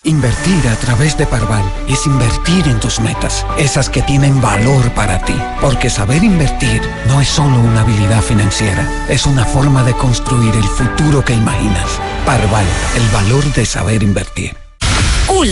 Invertir a través de Parval es invertir en tus metas, esas que tienen valor para ti. Porque saber invertir no es solo una habilidad financiera, es una forma de construir el futuro que imaginas. Parval, el valor de saber invertir.